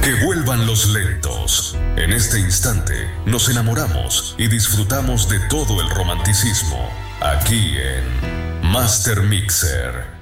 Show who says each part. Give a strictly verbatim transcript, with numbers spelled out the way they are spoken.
Speaker 1: Que vuelvan los lentos. En este instante nos enamoramos y disfrutamos de todo el romanticismo. Aquí en Master Mixer.